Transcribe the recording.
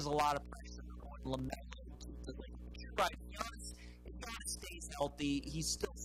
a lot of pressure on LaMelo to like, right. If Giannis stays healthy, he's still